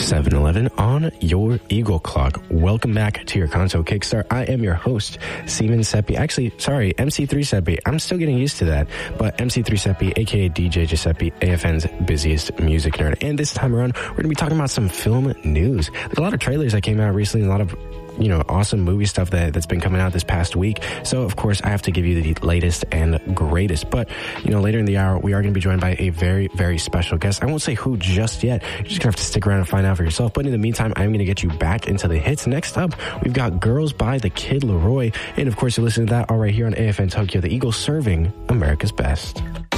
7-Eleven on your Eagle Clock. Welcome back to your console Kickstart. I am your host, Seaman Seppi. Actually, sorry, MC3 Seppi. I'm still getting used to that. But MC3 Seppi, aka DJ Giuseppe, AFN's busiest music nerd. And this time around, we're going to be talking about some film news. Like a lot of trailers that came out recently, a lot of awesome movie stuff that's been coming out this past week. So, of course, I have to give you the latest and greatest. But, later in the hour, we are going to be joined by a very, very special guest. I won't say who just yet. You're just going to have to stick around and find out for yourself. But in the meantime, I'm going to get you back into the hits. Next up, we've got Girls by the Kid Laroi. And, of course, you're listening to that all right here on AFN Tokyo, the Eagle serving America's best.